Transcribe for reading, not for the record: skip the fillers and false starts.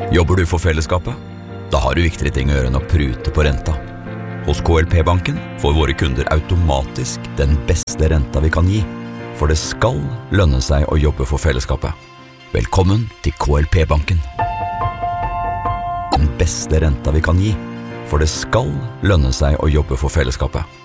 Jobber du for fellesskapet? Da har du viktigere ting å gjøre enn å prute på renta. Hos KLP-banken får våre kunder automatisk den beste renta vi kan gi, for det skal lønne seg å jobbe for fellesskapet. Velkommen til KLP-banken. Den beste renta vi kan gi, for det skal lønne seg å jobbe for fellesskapet.